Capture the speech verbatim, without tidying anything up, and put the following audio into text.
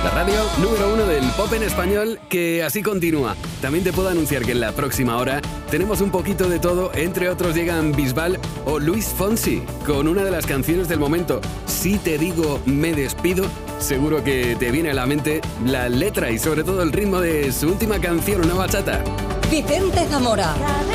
La radio número uno del pop en español, que así continúa. También te puedo anunciar que en la próxima hora tenemos un poquito de todo. Entre otros llegan Bisbal o Luis Fonsi con una de las canciones del momento. Si te digo me despido, seguro que te viene a la mente la letra y sobre todo el ritmo de su última canción, una bachata. Vicente Zamora.